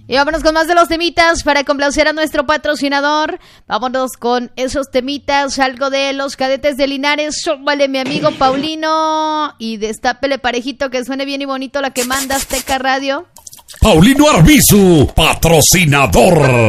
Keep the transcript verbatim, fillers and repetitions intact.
Y vámonos con más de los temitas para complacer a nuestro patrocinador. Vámonos con esos temitas, algo de los Cadetes de Linares. Súbale, mi amigo Paulino, y destápele parejito que suene bien y bonito la que manda Azteca Radio. Paulino Arbizu, patrocinador.